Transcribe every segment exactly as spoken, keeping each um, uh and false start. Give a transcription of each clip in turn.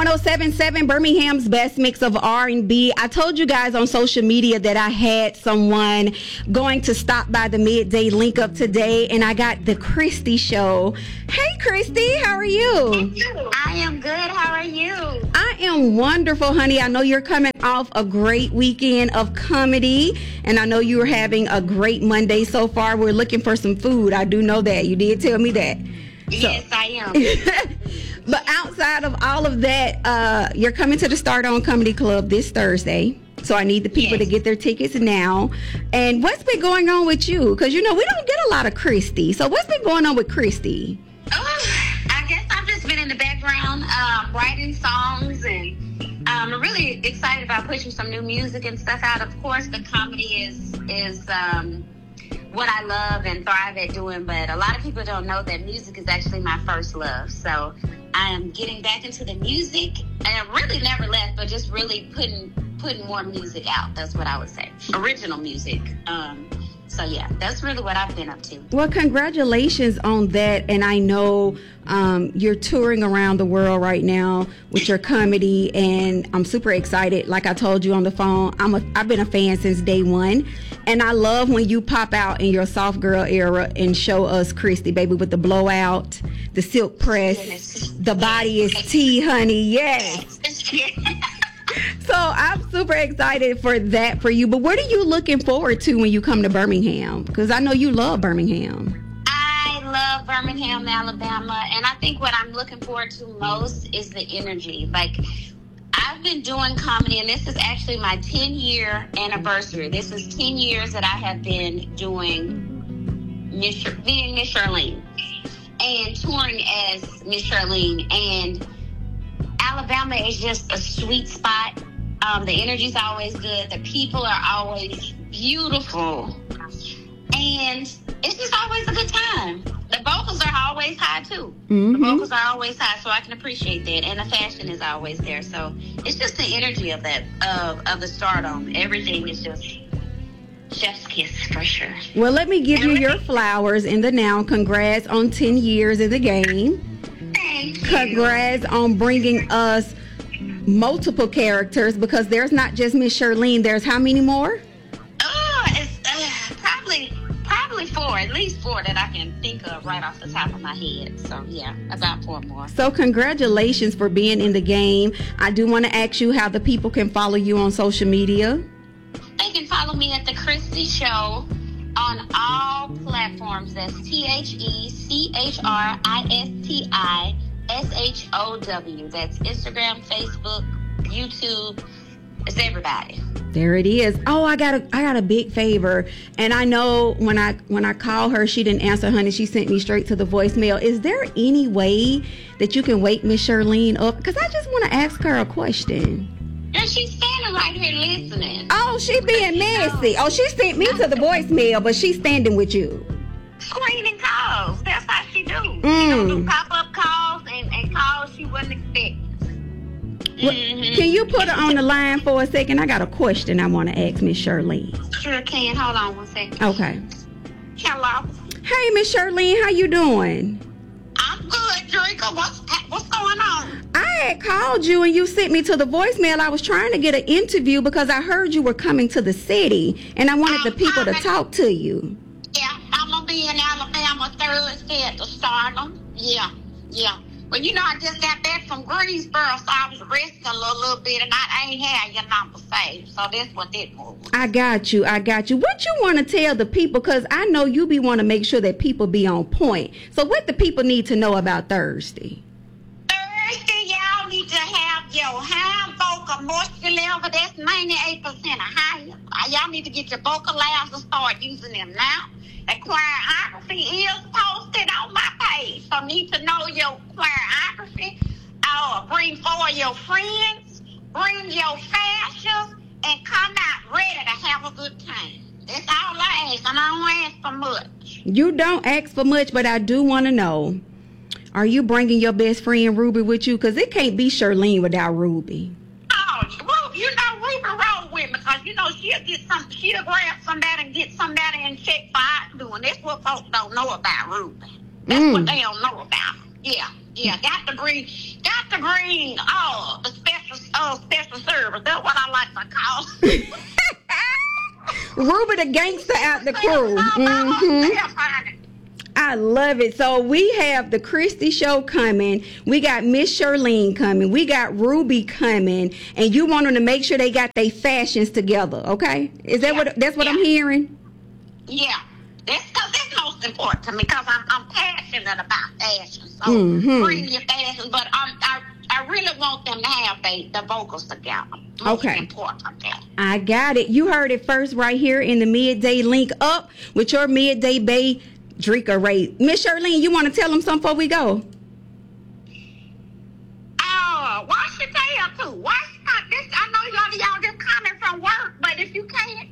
one oh seven point seven, Birmingham's best mix of R and B. I told you guys on social media that I had someone going to stop by the midday link up today, and I got the Christy Show. Hey, Christy, how are you? I am good. How are you? I am wonderful, honey. I know you're coming off a great weekend of comedy, and I know you're having a great Monday so far. We're looking for some food. I do know that. You did tell me that. Yes, so. I am. But outside of all of that, uh, you're coming to the Start On Comedy Club this Thursday. So I need the people yes. to get their tickets now. And what's been going on with you? Because, you know, we don't get a lot of Christy. So what's been going on with Christy? Oh, I guess I've just been in the background um, writing songs, and um, I'm really excited about pushing some new music and stuff out. Of course, the comedy is is um, what I love and thrive at doing, but a lot of people don't know that music is actually my first love. So I am getting back into the music, and I really never left, but just really putting putting more music out. That's what I would say. Original music. Um, so yeah, that's really what I've been up to. Well, congratulations on that. And I know um, you're touring around the world right now with your comedy, and I'm super excited. Like I told you on the phone, I'm a, I've been a fan since day one. And I love when you pop out in your soft girl era and show us Christy, baby, with the blowout, the silk press, yes. the body is tea, honey. Yes. So I'm super excited for that for you. But what are you looking forward to when you come to Birmingham? Because I know you love Birmingham. I love Birmingham, Alabama. And I think what I'm looking forward to most is the energy. Like, I've been doing comedy, and this is actually my ten-year anniversary. This is ten years that I have been doing Miss, being Miss Charlene and touring as Miss Charlene. And Alabama is just a sweet spot. Um, the energy's always good. The people are always beautiful. And it's just always a good time. The vocals are always high, too. Mm-hmm. The vocals are always high, so I can appreciate that. And the fashion is always there. So it's just the energy of that, of, of the Stardom. Everything is just chef's kiss for sure. Well, let me give you your flowers in the now. Congrats on ten years in the game. Thank you. Congrats on bringing us multiple characters, because there's not just Miss Charlene. There's how many more? Oh, it's uh, probably probably four, at least four that I can think of right off the top of my head. So yeah, about four more. So congratulations for being in the game. I do want to ask you how the people can follow you on social media. They can follow me at The Christy Show on all platforms. That's T H E C H R I S T I S H O W. That's Instagram, Facebook, YouTube. It's everybody. There it is. Oh, I got a I got a big favor. And I know when I when I called her, she didn't answer, honey. She sent me straight to the voicemail. Is there any way that you can wake Miss Charlene up? Because I just want to ask her a question. And she's standing right here listening. Oh, she being messy. Oh, she sent me to the voicemail, but she's standing with you. Screening calls. That's how she do. Mm. She don't do pop-up calls and, and calls she wasn't expecting. Well, mm-hmm. Can you put her on the line for a second? I got a question I want to ask Miss Charlene. Sure can. Hold on one second. Okay. Hello. Hey, Miss Charlene, how you doing? I'm good, Draco. What's what's going on? I had called you and you sent me to the voicemail. I was trying to get an interview because I heard you were coming to the city, and I wanted I'm the people coming. to talk to you. Yeah, I'm gonna be in Alabama Thursday at the Stardom. Yeah, yeah. Well, you know, I just got back from Greensboro, so I was resting a little, little bit, and I ain't had your number saved. So that's what that was. I got you. I got you. What you want to tell the people? Because I know you be want to make sure that people be on point. So what the people need to know about Thursday? Thursday, y'all need to have your high vocal moisture level. That's ninety-eight percent or higher. Y'all need to get your vocal labs and start using them now. The choreography is posted on my page, so need to know your choreography. Uh, bring forward your friends, bring your fashions, and come out ready to have a good time. That's all I ask, and I don't ask for much. You don't ask for much, but I do want to know, are you bringing your best friend Ruby with you? Because it can't be Charlene without Ruby. Oh, Ruby, you know Ruby roll with me, because, you know, she'll get some, she'll grab somebody and get somebody and check for out doing. That's what folks don't know about Ruby. That's mm. what they don't know about. Yeah, yeah, got to bring, got got the green. Oh, the special, oh, special service. That's what I like to call it. Ruby the gangster out the crew. Mm-hmm. I love it. So we have the Christy show coming. We got Miss Charlene coming. We got Ruby coming. And you want them to make sure they got their fashions together, okay? Is that yeah. what that's what yeah. I'm hearing? Yeah. That's because that's most important to me because I'm, I'm passionate about fashion. So mm-hmm. bring your fashion. But um, I, I really want them to have they, the vocals together. Most okay. important. I got it. You heard it first right here in the Midday Link Up with your Midday Bay Drika Ray. Miss Charlene, you want to tell them something before we go? Oh, wash your tail too. Wash not this. I know y'all y'all just coming from work, but if you can't,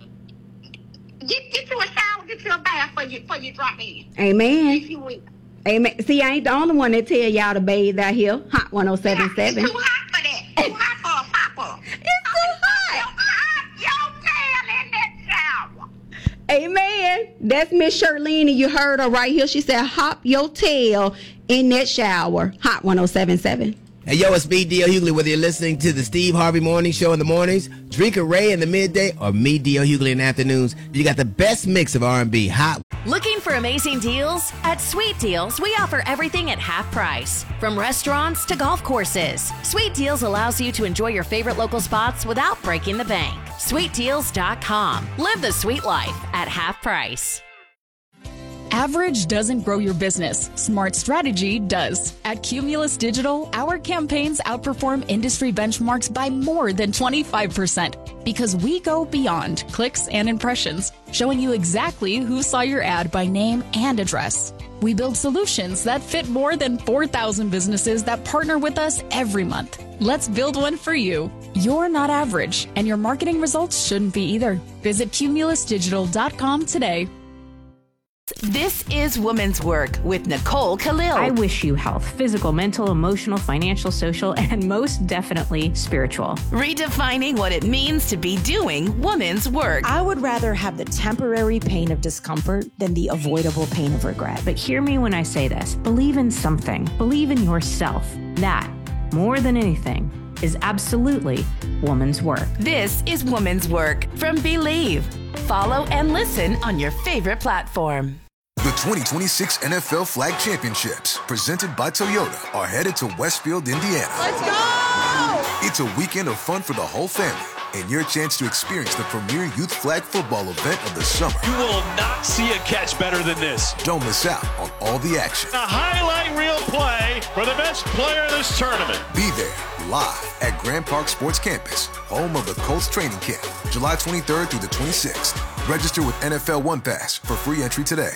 get get you a shower, get you a bath for you before you drop in. Amen. If you will. Amen. See, I ain't the only one that tell y'all to bathe out here. Hot one oh seven point seven. It's too hot for that. Too hot for a pop-up. It's too hot. Your tail in that shower. Amen. That's Miss Charlene, and you heard her right here. She said, hop your tail in that shower. Hot one oh seven point seven. Hey, yo, it's me, D L Hughley, whether you're listening to the Steve Harvey Morning Show in the mornings, Drika Ray in the midday, or me, D L Hughley, in the afternoons. You got the best mix of R and B. Hot. Looking for amazing deals? At Sweet Deals, we offer everything at half price. From restaurants to golf courses. Sweet Deals allows you to enjoy your favorite local spots without breaking the bank. sweet deals dot com. Live the sweet life at half price. Average doesn't grow your business. Smart strategy does. At Cumulus Digital, our campaigns outperform industry benchmarks by more than twenty-five percent because we go beyond clicks and impressions, showing you exactly who saw your ad by name and address. We build solutions that fit more than four thousand businesses that partner with us every month. Let's build one for you. You're not average, and your marketing results shouldn't be either. Visit cumulus digital dot com today. This is Woman's Work with Nicole Khalil. I wish you health, physical, mental, emotional, financial, social, and most definitely spiritual. Redefining what it means to be doing woman's work. I would rather have the temporary pain of discomfort than the avoidable pain of regret. But hear me when I say this. Believe in something. Believe in yourself. That, more than anything, is absolutely woman's work. This is Woman's Work from Believe. Follow and listen on your favorite platform. The twenty twenty-six N F L Flag Championships, presented by Toyota, are headed to Westfield, Indiana. Let's go! It's a weekend of fun for the whole family and your chance to experience the premier youth flag football event of the summer. You will not see a catch better than this. Don't miss out on all the action. A highlight reel play for the best player in this tournament. Be there live at Grand Park Sports Campus, home of the Colts training camp, July twenty-third through the twenty-sixth. Register with N F L One Pass for free entry today.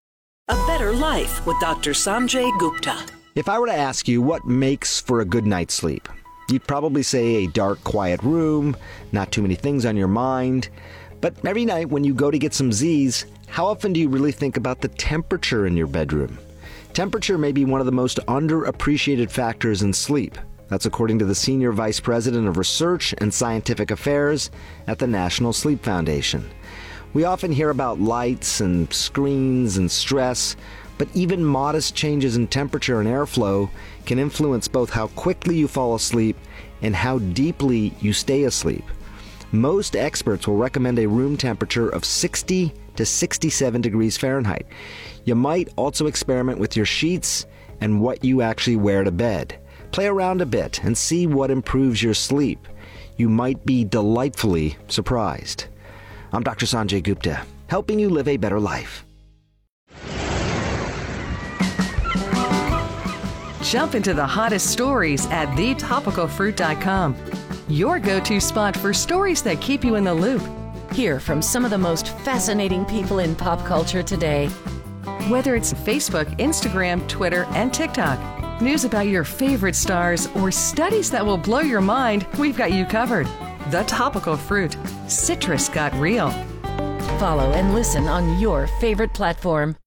A Better Life with Doctor Sanjay Gupta. If I were to ask you what makes for a good night's sleep, you'd probably say a dark, quiet room, not too many things on your mind. But every night when you go to get some Z's, how often do you really think about the temperature in your bedroom? Temperature may be one of the most underappreciated factors in sleep. That's according to the Senior Vice President of Research and Scientific Affairs at the National Sleep Foundation. We often hear about lights and screens and stress, but even modest changes in temperature and airflow can influence both how quickly you fall asleep and how deeply you stay asleep. Most experts will recommend a room temperature of sixty to sixty-seven degrees Fahrenheit. You might also experiment with your sheets and what you actually wear to bed. Play around a bit and see what improves your sleep. You might be delightfully surprised. I'm Doctor Sanjay Gupta, helping you live a better life. Jump into the hottest stories at the topical fruit dot com. Your go-to spot for stories that keep you in the loop. Hear from some of the most fascinating people in pop culture today. Whether it's Facebook, Instagram, Twitter, and TikTok, news about your favorite stars, or studies that will blow your mind, we've got you covered. The Topical Fruit. Citrus got real. Follow and listen on your favorite platform.